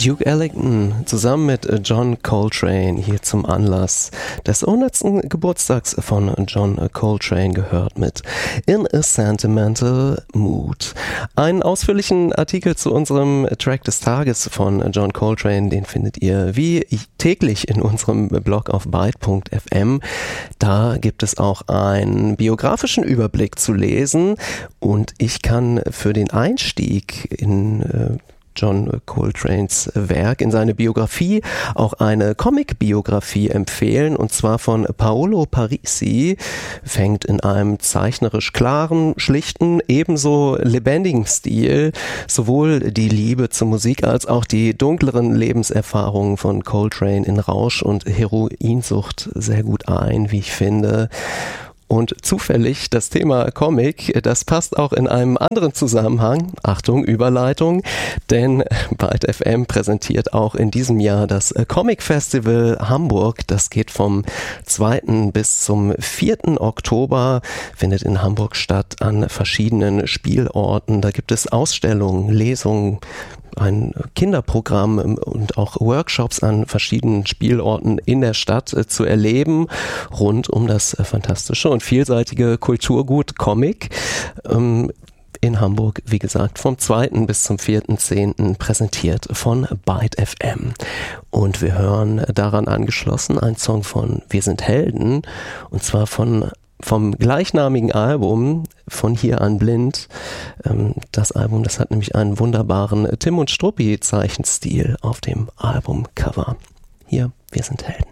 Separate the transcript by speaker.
Speaker 1: Duke Ellington zusammen mit John Coltrane hier zum Anlass des 100. Geburtstags von John Coltrane gehört mit In a Sentimental Mood. Einen ausführlichen Artikel zu unserem Track des Tages von John Coltrane, den findet ihr wie täglich in unserem Blog auf byte.fm. Da gibt es auch einen biografischen Überblick zu lesen und ich kann für den Einstieg in John Coltranes Werk, in seine Biografie, auch eine Comic-Biografie empfehlen, und zwar von Paolo Parisi, fängt in einem zeichnerisch klaren, schlichten, ebenso lebendigen Stil sowohl die Liebe zur Musik als auch die dunkleren Lebenserfahrungen von Coltrane in Rausch und Heroinsucht sehr gut ein, wie ich finde. Und zufällig das Thema Comic, das passt auch in einem anderen Zusammenhang, Achtung, Überleitung, denn Byte FM präsentiert auch in diesem Jahr das Comic Festival Hamburg. Das geht vom 2. bis zum 4. Oktober, findet in Hamburg statt an verschiedenen Spielorten. Da gibt es Ausstellungen, Lesungen, ein Kinderprogramm und auch Workshops an verschiedenen Spielorten in der Stadt zu erleben, rund um das fantastische und vielseitige Kulturgut Comic. In Hamburg, wie gesagt, vom 2. bis zum 4.10. präsentiert von Byte FM. Und wir hören daran angeschlossen einen Song von Wir sind Helden, und zwar vom gleichnamigen Album Von hier an blind. Das Album, das hat nämlich einen wunderbaren Tim und Struppi Zeichenstil auf dem Albumcover. Hier, Wir sind Helden.